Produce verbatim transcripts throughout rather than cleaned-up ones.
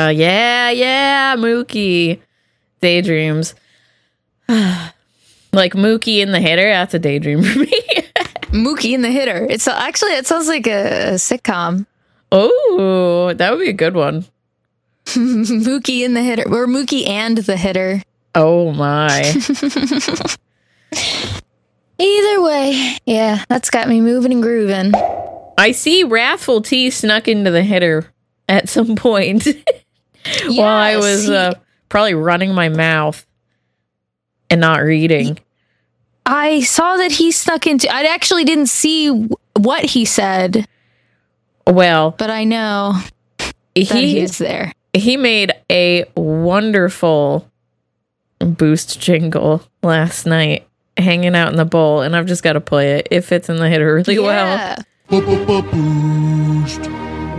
Uh, yeah, yeah, Mookie. Daydreams. Like Mookie in the Hitter, that's a daydream for me. Mookie in the Hitter. It's actually, it sounds like a, a sitcom. Oh, that would be a good one. Mookie in the Hitter, or Mookie and the Hitter. Oh my. Either way, yeah, that's got me moving and grooving. I see Wrathful T snuck into the Hitter at some point Yes, while I was he- uh, probably running my mouth and not reading. I saw that he snuck into. I actually didn't see w- what he said, Well, but I know that he he's there. he made a wonderful Boost jingle last night, hanging out in the bowl, and I've just got to play it. It fits in the Hitter really well. Yeah. Boost.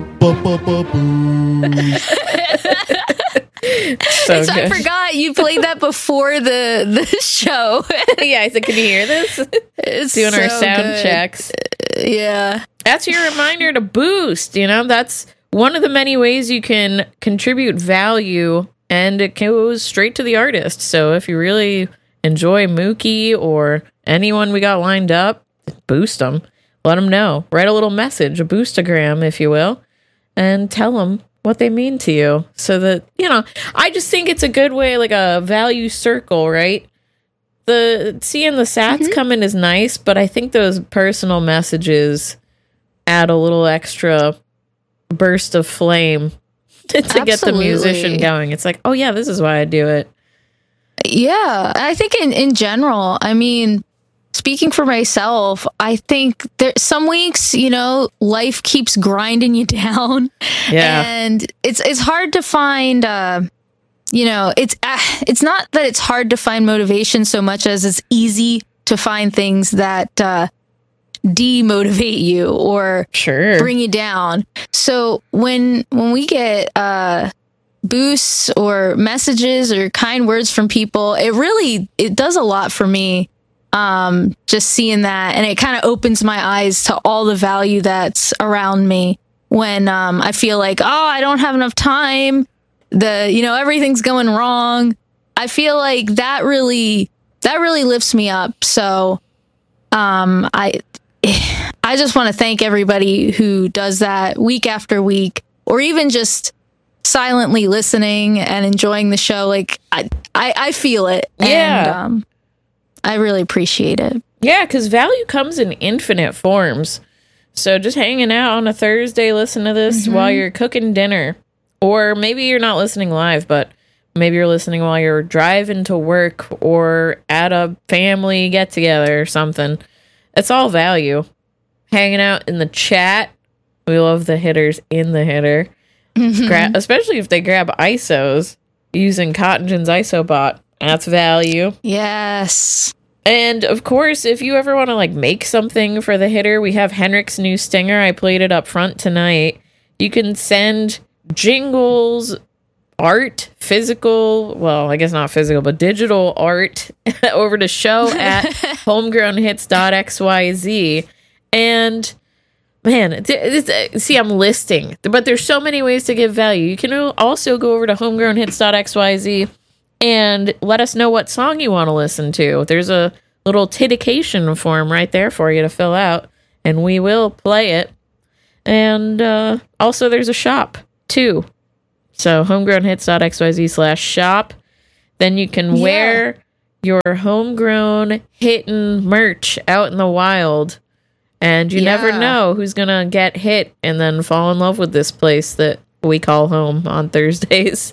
So So I good. forgot you played that before the the show. Yeah, I said, can you hear this? It's Doing our so sound good. checks. Yeah. That's your reminder to boost. You know, that's one of the many ways you can contribute value, and it goes straight to the artist. So if you really enjoy Mookie or anyone we got lined up, boost them. Let them know. Write a little message, a boostagram, if you will, and tell them what they mean to you. So that, you know, I just think it's a good way, like a value circle, right? The seeing the sats Mm-hmm. come in is nice, but I think those personal messages add a little extra burst of flame to get the musician Absolutely. going. It's like, oh yeah, this is why I do it. Yeah. I think in, in general, I mean, speaking for myself, I think there some weeks, you know, life keeps grinding you down. Yeah. And it's it's hard to find uh you know, it's uh, it's not that it's hard to find motivation so much as it's easy to find things that uh demotivate you or Sure. bring you down. So when when we get uh boosts or messages or kind words from people, it really it does a lot for me. Um just seeing that, and it kind of opens my eyes to all the value that's around me when um I feel like, oh, I don't have enough time, the you know everything's going wrong. I feel like that really that really lifts me up. So um I I just want to thank everybody who does that week after week, or even just silently listening and enjoying the show. Like I, I, I feel it. Yeah. And, um, I really appreciate it. Yeah, because value comes in infinite forms. So just hanging out on a Thursday, listen to this Mm-hmm. while you're cooking dinner. Or maybe you're not listening live, but maybe you're listening while you're driving to work or at a family get-together or something. It's all value. Hanging out in the chat. We love the hitters in the Hitter. Gra- especially if they grab I S Os using Cottongin's I S O bot. That's value. Yes. And of course, if you ever want to like make something for the Hitter, we have Henrik's new stinger. I played it up front tonight. You can send jingles, art, physical, well, I guess not physical, but digital art over to show at homegrownhits dot x y z. And man, th- th- see, I'm listing, but there's so many ways to give value. You can also go over to homegrownhits dot x y z and let us know what song you want to listen to. There's a little titication form right there for you to fill out, and we will play it. And uh, also, there's a shop, too. So, homegrownhits dot x y z slash shop. Then you can Yeah. wear your homegrown hittin' merch out in the wild. And you never Yeah. know who's going to get hit and then fall in love with this place that we call home on Thursdays.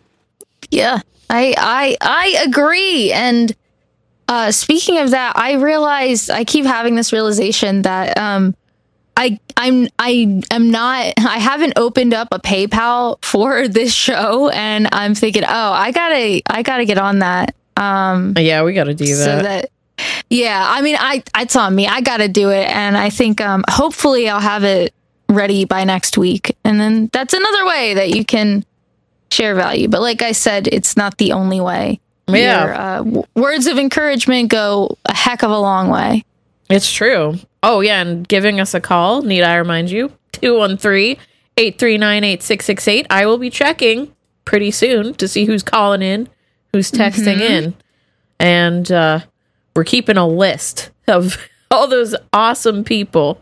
Yeah, I I I agree. And uh, speaking of that, I realized I keep having this realization that um, I I'm I am not I haven't opened up a PayPal for this show, and I'm thinking, oh, I gotta I gotta get on that. Um, Yeah, we got to do so that. that yeah, I mean, I it's on me. I gotta do it, and I think um, hopefully I'll have it ready by next week, and then that's another way that you can share value. But like I said, it's not the only way. Yeah. Your, uh, w- words of encouragement go a heck of a long way. It's true. Oh, yeah, and giving us a call, need I remind you, two one three, eight three nine, eight six six eight. I will be checking pretty soon to see who's calling in, who's texting mm-hmm. in. And uh, we're keeping a list of all those awesome people.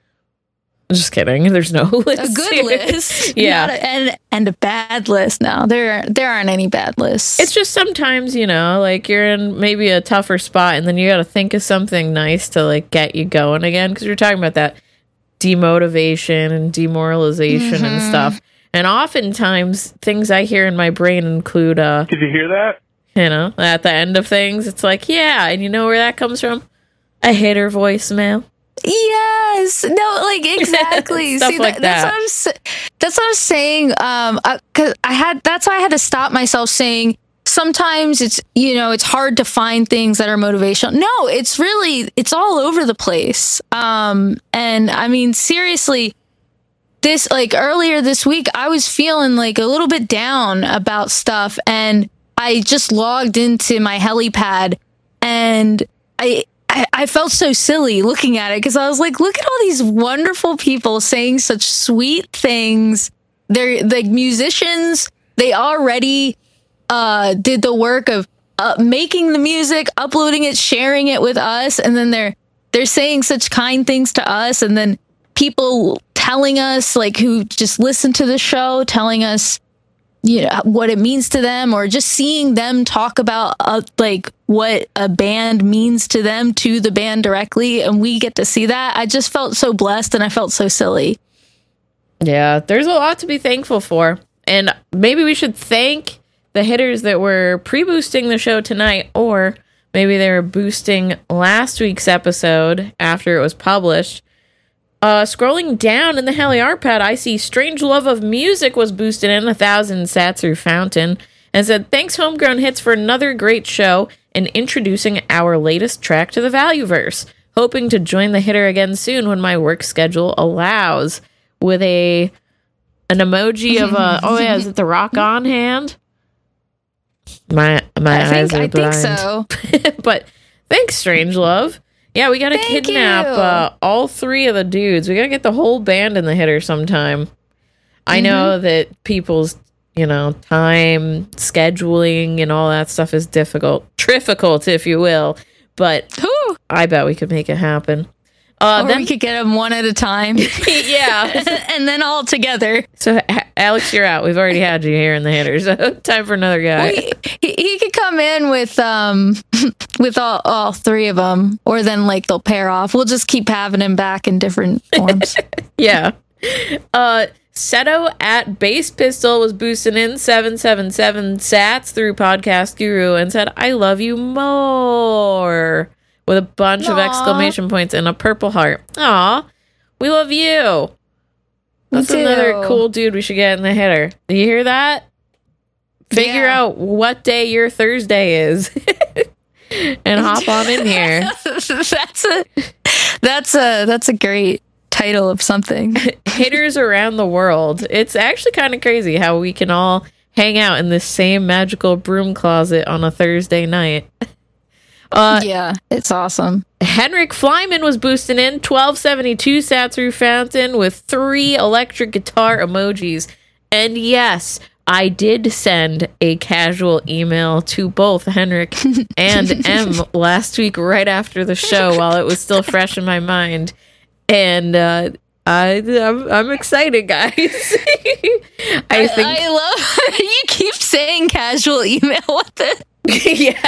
Just kidding. There's no list. A good here. list. Yeah. Not a, and and a bad list. No, there there aren't any bad lists. It's just sometimes, you know, like you're in maybe a tougher spot and then you got to think of something nice to like get you going again. Because you're talking about that demotivation and demoralization mm-hmm. and stuff. And oftentimes things I hear in my brain include, uh, did you hear that? You know, at the end of things, it's like, yeah. And you know where that comes from? A hitter voicemail. Yes, no, like exactly. Stuff See, like that, that's that. what I'm. That's what I'm saying. Um, because I had. That's why I had to stop myself saying. Sometimes it's you know it's hard to find things that are motivational. No, it's really it's all over the place. Um, and I mean seriously, this like earlier this week, I was feeling like a little bit down about stuff, and I just logged into my helipad, and I. I, I felt so silly looking at it because I was like, look at all these wonderful people saying such sweet things. They're like musicians. They already uh, did the work of uh, making the music, uploading it, sharing it with us. And then they're they're saying such kind things to us. And then people telling us like who just listen to the show, telling us, you know, what it means to them, or just seeing them talk about uh, like what a band means to them to the band directly, and we get to see that. I just felt so blessed, and I felt so silly. Yeah, there's a lot to be thankful for, and maybe we should thank the hitters that were pre-boosting the show tonight, or maybe they were boosting last week's episode after it was published. Uh, scrolling down in the Heli Art Pad, I see Strange Love of Music was boosted in a thousand sats through Fountain and said, thanks Homegrown Hits for another great show and introducing our latest track to the Valueverse. Hoping to join the hitter again soon when my work schedule allows. With a an emoji of a, oh yeah, is it the Rock On hand? My my I eyes think, are I blind. think so. But thanks, Strange Love. Yeah, we gotta Thank kidnap uh, all three of the dudes. We gotta get the whole band in the hitter sometime. I mm-hmm. know that people's, you know, time, scheduling, and all that stuff is difficult. Difficult, if you will. But Ooh. I bet we could make it happen. Uh, or then, we could get them one at a time. Yeah. And then all together. So, Alex, you're out. We've already had you here in the hitter. So, time for another guy. Well, he, he could come in with um with all, all three of them. Or then, like, they'll pair off. We'll just keep having him back in different forms. Yeah. Uh, Seto at Bass Pistol was boosting in seven seven seven sats through Podcast Guru and said, I love you more. With a bunch Aww. Of exclamation points and a purple heart. Aw, we love you. That's another cool dude we should get in the hitter. Do you hear that? Figure yeah. out what day your Thursday is. And hop on in here. That's a that's a that's a great title of something. Hitters around the world. It's actually kind of crazy how we can all hang out in this same magical broom closet on a Thursday night. Uh, yeah, it's awesome. Henrik Flyman was boosting in twelve seventy-two sat through Fountain with three electric guitar emojis. And yes, I did send a casual email to both Henrik and M last week right after the show while it was still fresh in my mind. And uh, I, I'm, I'm excited, guys. I, I think I love you keep saying casual email. What the? Yeah.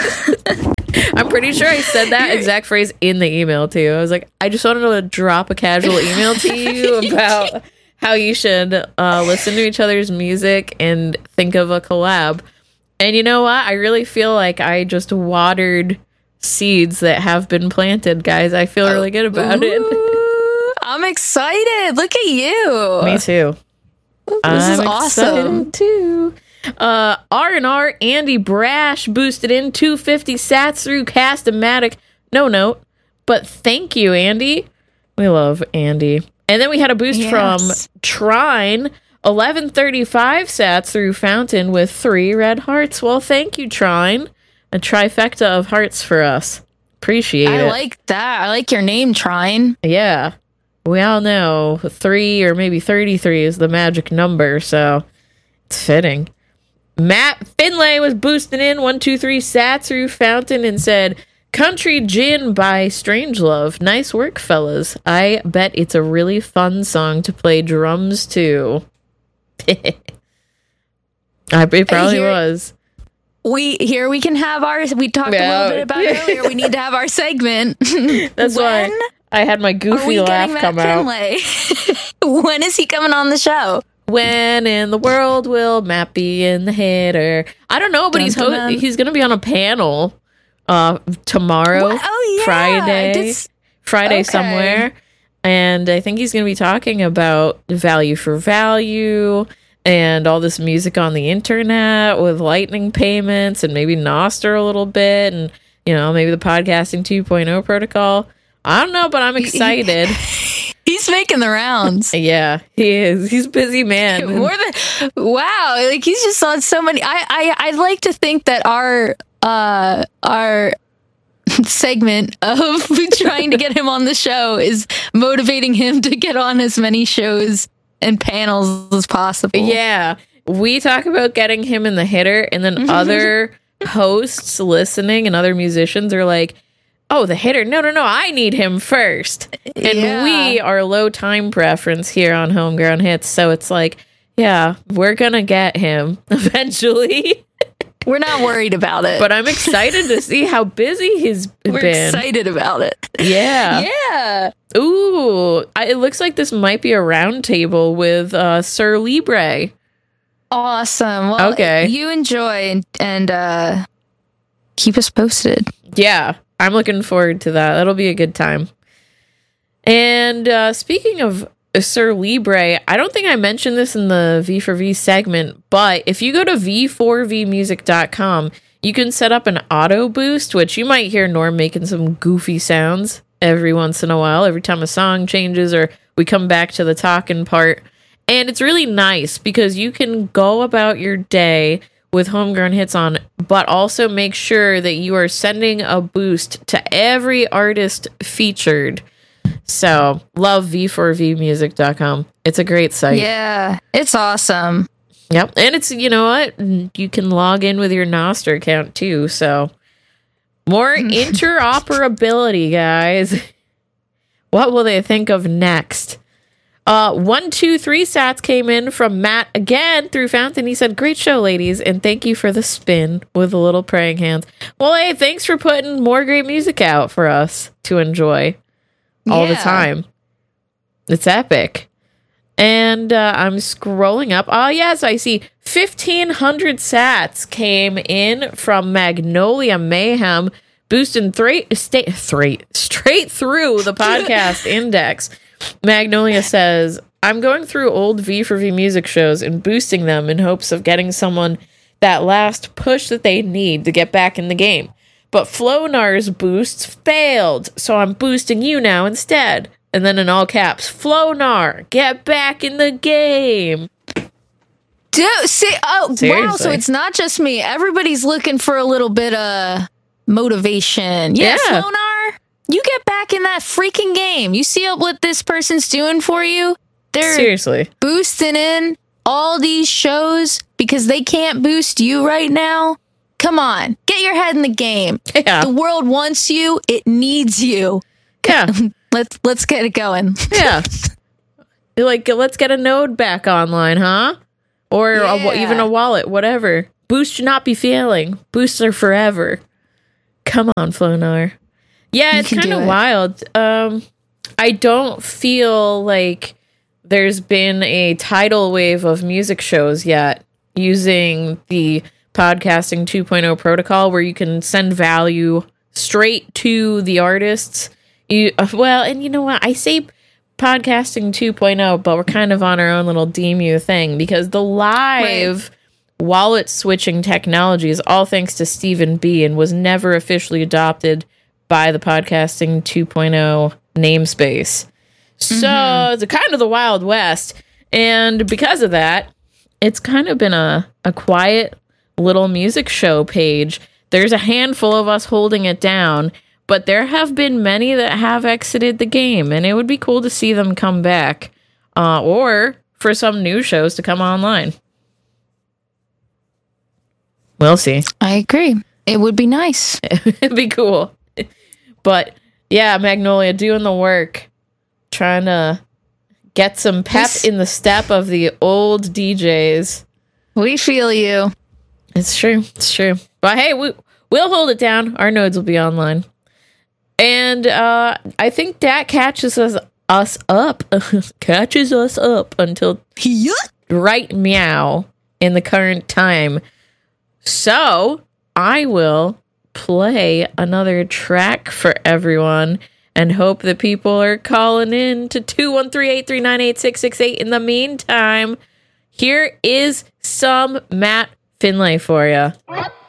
I'm pretty sure I said that exact phrase in the email to you. I was like, I just wanted to drop a casual email to you about how you should uh, listen to each other's music and think of a collab. And you know what? I really feel like I just watered seeds that have been planted, guys. I feel really good about Ooh, it. I'm excited. Look at you. Me too. This I'm is awesome. excited too. Uh, R and R Andy Brash boosted in two hundred fifty sats through Cast-O-Matic. No note, but thank you, Andy. We love Andy. And then we had a boost yes. from Trine, eleven thirty-five sats through Fountain with three red hearts. Well, thank you, Trine. A trifecta of hearts for us. Appreciate I it. I like that. I like your name, Trine. Yeah. We all know three or maybe thirty-three is the magic number, so it's fitting. Matt Finlay was boosting in one two three sat through Fountain and said, Country Gin by Strangelove. Nice work, fellas. I bet it's a really fun song to play drums to. I, it probably Here- was. We here we can have our. We talked Yeah. a little bit about it earlier. We need to have our segment. That's when why I had my are goofy we laugh getting Matt come out. Finlay? When is he coming on the show? When in the world will Matt be in the hitter? I don't know, but Dun, he's dun, ho- dun. he's going to be on a panel uh, tomorrow, What? Oh yeah, Friday, Just- Friday okay. somewhere, and I think he's going to be talking about value for value and all this music on the internet with lightning payments and maybe Nostr a little bit, and you know maybe the podcasting two point oh protocol. I don't know, but I'm excited. He's making the rounds. Yeah, he is. He's a busy man. More than wow, like he's just on so many. I I I'd like to think that our uh our segment of trying to get him on the show is motivating him to get on as many shows and panels as possible. Yeah, we talk about getting him in the hitter, and then other hosts listening and other musicians are like, oh, the hitter. No, no, no. I need him first. And Yeah. we are low time preference here on Homegrown Hits. So it's like, yeah, we're going to get him eventually. We're not worried about it. But I'm excited to see how busy he's we're been. excited about it. Yeah. Yeah. Ooh, I, it looks like this might be a round table with uh, Sir Libre. Awesome. Well, Okay. you enjoy and, and uh, keep us posted. Yeah, I'm looking forward to that. That'll be a good time. And uh, speaking of Sir Libre, I don't think I mentioned this in the V four V segment, but if you go to v four v music dot com, you can set up an auto boost, which you might hear Norm making some goofy sounds every once in a while, every time a song changes or we come back to the talking part. And it's really nice because you can go about your day with Homegrown Hits on, but also make sure that you are sending a boost to every artist featured. So, love v four v music dot com. It's a great site. Yeah, it's awesome. Yep. And it's, you know what? You can log in with your Nostr account too. So, more interoperability, guys. What will they think of next? Uh, one, two, three sats came in from Matt again through Fountain. He said, great show, ladies, and thank you for the spin with the little praying hands. Well, hey, thanks for putting more great music out for us to enjoy all the Yeah. time. It's epic. And uh, I'm scrolling up. Oh, yes, I see fifteen hundred sats came in from Magnolia Mayhem, boosting three, sta- three, straight through the podcast index. Magnolia says, I'm going through old V four V music shows and boosting them in hopes of getting someone that last push that they need to get back in the game. But Flonar's boosts failed, so I'm boosting you now instead. And then in all caps, Flonar, get back in the game. Dude, see, oh wow! Seriously. So it's not just me. Everybody's looking for a little bit of motivation. Yeah, Yeah. Slonar, you get back in that freaking game. You see what this person's doing for you? They're Seriously. boosting in all these shows because they can't boost you right now. Come on, get your head in the game. Yeah. The world wants you. It needs you. Yeah. Let's let's get it going. Yeah. You're like, let's get a node back online, huh? Or a, wa- Yeah. even a wallet, whatever. Boost should not be failing. Boosts are forever. Come on, Flonar. Yeah, You it's can kind do of it. wild. Um, I don't feel like there's been a tidal wave of music shows yet using the podcasting two point oh protocol where you can send value straight to the artists. You uh, well, and you know what? I say podcasting two point oh, but we're kind of on our own little D M U thing because the live wallet switching technology is all thanks to Stephen B and was never officially adopted by the podcasting two point oh namespace. So it's kind of the Wild West. And because of that, it's kind of been a, a quiet little music show page. There's a handful of us holding it down, but there have been many that have exited the game, and it would be cool to see them come back, uh, or for some new shows to come online. We'll see. I agree. It would be nice. It'd be cool. But yeah, Magnolia doing the work, trying to get some pep Yes. in the step of the old D Js. We feel you. It's true. It's true. But hey, we, we'll hold it down. Our nodes will be online. And uh, I think that catches us, us up. catches us up until right meow in the current time. So I will play another track for everyone and hope that people are calling in to two one three, eight three nine, eight six six eight. In the meantime, here is some Matt Finlay for you.